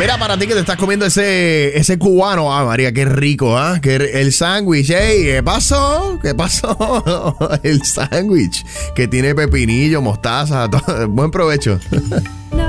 Mira, para ti que te estás comiendo ese cubano, María, qué rico, ¿ah? El sándwich, ¿qué pasó? ¿Qué pasó? El sándwich que tiene pepinillo, mostaza, todo. Buen provecho.